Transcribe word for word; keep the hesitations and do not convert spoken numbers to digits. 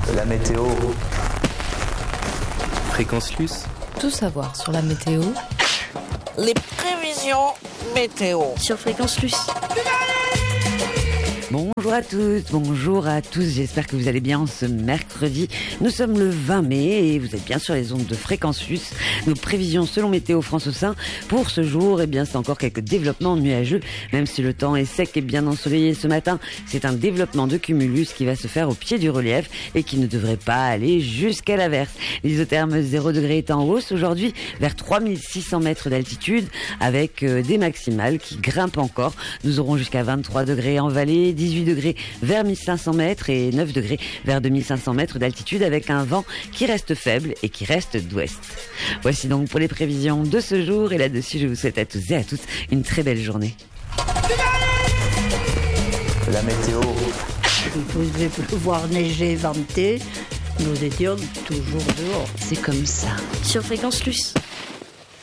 La météo. Fréquence Luce. Tout savoir sur la météo. Les prévisions météo Sur Fréquence Luce. Bonjour à tous, bonjour à tous, j'espère que vous allez bien ce mercredi. Nous sommes le vingt mai et vous êtes bien sur les ondes de Fréquence Luce. Nos prévisions selon Météo France au sein pour ce jour, eh bien c'est encore quelques développements nuageux. Même si le temps est sec et bien ensoleillé ce matin, c'est un développement de cumulus qui va se faire au pied du relief et qui ne devrait pas aller jusqu'à l'averse. L'isotherme zéro degré est en hausse aujourd'hui vers trois mille six cents mètres d'altitude avec euh, des maximales qui grimpent encore. Nous aurons jusqu'à vingt-trois degrés en vallée, dix-huit degrés vers mille cinq cents mètres et neuf degrés vers deux mille cinq cents mètres d'altitude avec un vent qui reste faible et qui reste d'ouest. Voici donc pour les prévisions de ce jour et là-dessus je vous souhaite à tous et à toutes une très belle journée. La météo. Il pouvait pleuvoir, neiger, venter. Nous étions toujours dehors. C'est comme ça. Sur Fréquence Luce.